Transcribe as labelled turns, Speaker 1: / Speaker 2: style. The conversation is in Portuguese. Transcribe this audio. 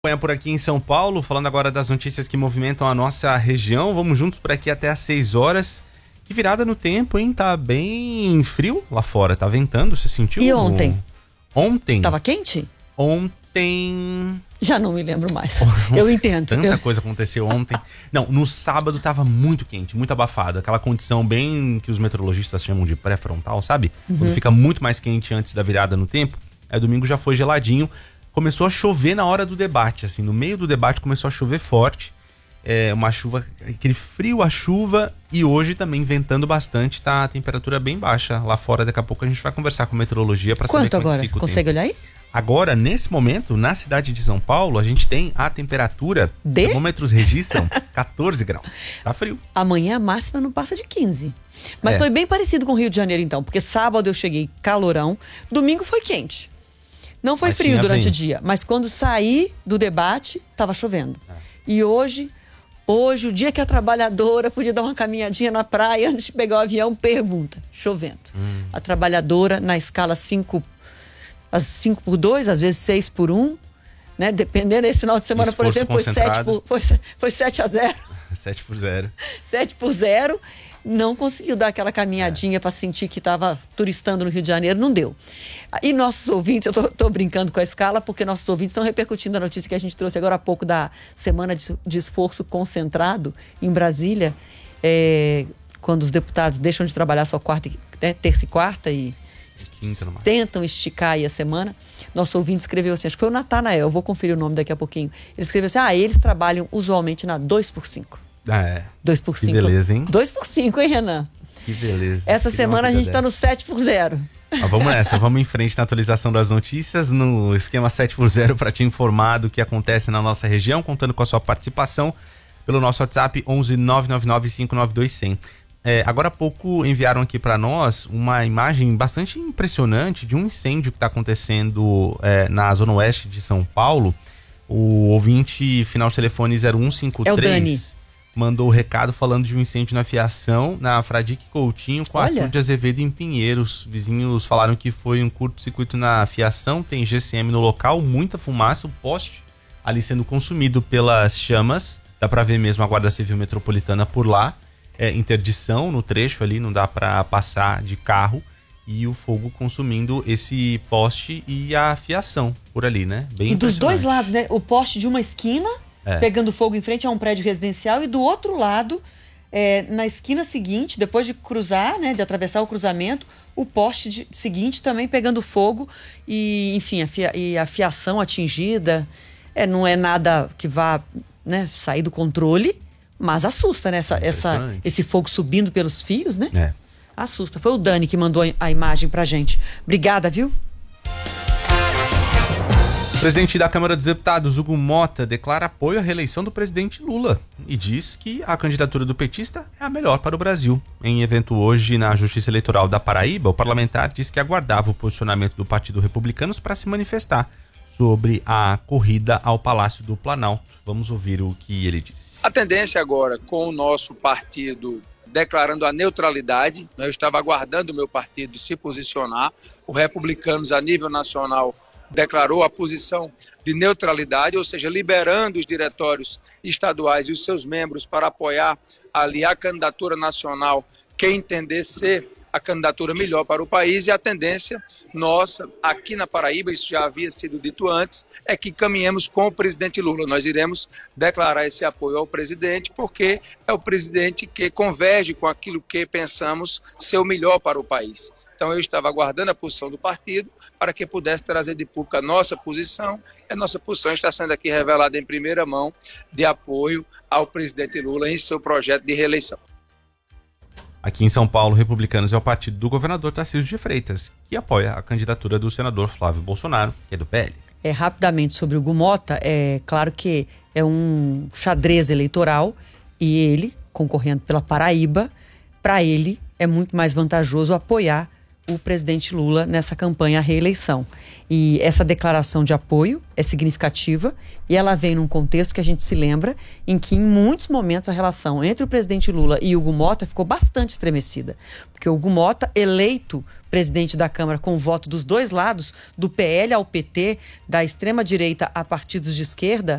Speaker 1: Acompanha por aqui em São Paulo, falando agora das notícias que movimentam a nossa região. Vamos juntos por aqui até às 6 horas. Que virada no tempo, hein? Tá bem frio lá fora, tá ventando, você sentiu?
Speaker 2: E ontem?
Speaker 1: Ontem?
Speaker 2: Tava quente?
Speaker 1: Ontem...
Speaker 2: Já não me lembro mais. Eu entendo.
Speaker 1: Tanta coisa aconteceu ontem. Não, no sábado tava muito quente, muito abafado. Aquela condição bem que os meteorologistas chamam de pré-frontal, sabe? Quando fica muito mais quente antes da virada no tempo. Aí domingo já foi geladinho. Começou a chover na hora do debate, assim, no meio do debate começou a chover forte, uma chuva, aquele frio a chuva, e hoje também ventando bastante, tá a temperatura bem baixa lá fora. Daqui a pouco a gente vai conversar com a meteorologia para saber como
Speaker 2: agora?
Speaker 1: fica o
Speaker 2: Consegue
Speaker 1: tempo.
Speaker 2: olhar aí?
Speaker 1: Agora, nesse momento, na cidade de São Paulo, a gente tem a temperatura,
Speaker 2: De?
Speaker 1: termômetros registram 14 graus, tá frio.
Speaker 2: Amanhã a máxima não passa de 15. Mas foi bem parecido com o Rio de Janeiro então, porque sábado eu cheguei calorão, domingo foi quente. Não foi frio durante o dia, mas quando saí do debate, tava chovendo. E hoje, o dia que a trabalhadora podia dar uma caminhadinha na praia antes de pegar o avião, pergunta, chovendo. A trabalhadora na escala 5x2, às vezes 6x1, né? Dependendo, esse final de semana, por exemplo, foi 7x0.
Speaker 1: 7x0.
Speaker 2: 7x0. Não conseguiu dar aquela caminhadinha para sentir que estava turistando no Rio de Janeiro, não deu. E nossos ouvintes, eu tô brincando com a escala, porque nossos ouvintes estão repercutindo a notícia que a gente trouxe agora há pouco da semana de esforço concentrado em Brasília, quando os deputados deixam de trabalhar só terça e quarta e tentam esticar aí a semana. Nosso ouvinte escreveu assim, acho que foi o Natanael, eu vou conferir o nome daqui a pouquinho. Ele escreveu assim, eles trabalham usualmente na 2x5. 2x5.
Speaker 1: Que beleza, hein?
Speaker 2: 2x5, hein, Renan?
Speaker 1: Que beleza.
Speaker 2: Essa semana a gente tá no 7x0.
Speaker 1: Vamos nessa, vamos em frente na atualização das notícias, no esquema 7x0 para te informar do que acontece na nossa região, contando com a sua participação pelo nosso WhatsApp 11 999 592 100. Agora há pouco enviaram aqui para nós uma imagem bastante impressionante de um incêndio que está acontecendo na zona oeste de São Paulo. O ouvinte final de telefone 0153
Speaker 2: é o Dani.
Speaker 1: Mandou o recado falando de um incêndio na fiação na Fradique Coutinho com a Arthur de Azevedo em Pinheiros. Vizinhos falaram que foi um curto-circuito na fiação, tem GCM no local, muita fumaça, o poste ali sendo consumido pelas chamas. Dá pra ver mesmo a Guarda Civil Metropolitana por lá. Interdição no trecho ali, não dá pra passar de carro. E o fogo consumindo esse poste e a fiação por ali, né? Bem
Speaker 2: e dos dois lados, né? O poste de uma esquina pegando fogo em frente a um prédio residencial, e do outro lado, na esquina seguinte, depois de cruzar, né, de atravessar o cruzamento, o poste seguinte também pegando fogo e, enfim, a fiação atingida. Não é nada que vá, né, sair do controle, mas assusta, né? Esse fogo subindo pelos fios, né? Assusta. Foi o Dani que mandou a imagem pra gente. Obrigada, viu?
Speaker 1: O presidente da Câmara dos Deputados, Hugo Mota, declara apoio à reeleição do presidente Lula e diz que a candidatura do petista é a melhor para o Brasil. Em evento hoje na Justiça Eleitoral da Paraíba, o parlamentar disse que aguardava o posicionamento do Partido Republicanos para se manifestar sobre a corrida ao Palácio do Planalto. Vamos ouvir o que ele disse.
Speaker 3: A tendência agora, com o nosso partido declarando a neutralidade, eu estava aguardando o meu partido se posicionar, o Republicanos a nível nacional declarou a posição de neutralidade, ou seja, liberando os diretórios estaduais e os seus membros para apoiar ali a candidatura nacional que entender ser a candidatura melhor para o país. E a tendência nossa aqui na Paraíba, isso já havia sido dito antes, é que caminhemos com o presidente Lula. Nós iremos declarar esse apoio ao presidente, porque é o presidente que converge com aquilo que pensamos ser o melhor para o país. Então eu estava aguardando a posição do partido para que pudesse trazer de público a nossa posição. E a nossa posição está sendo aqui revelada em primeira mão de apoio ao presidente Lula em seu projeto de reeleição.
Speaker 1: Aqui em São Paulo, Republicanos é o partido do governador Tarcísio de Freitas, que apoia a candidatura do senador Flávio Bolsonaro, que é do PL.
Speaker 2: Rapidamente sobre o Hugo Mota, é claro que é um xadrez eleitoral, e ele, concorrendo pela Paraíba, para ele é muito mais vantajoso apoiar o presidente Lula nessa campanha à reeleição. E essa declaração de apoio é significativa e ela vem num contexto que a gente se lembra em que, em muitos momentos, a relação entre o presidente Lula e Hugo Mota ficou bastante estremecida. Porque o Hugo Mota, eleito presidente da Câmara com o voto dos dois lados, do PL ao PT, da extrema-direita a partidos de esquerda,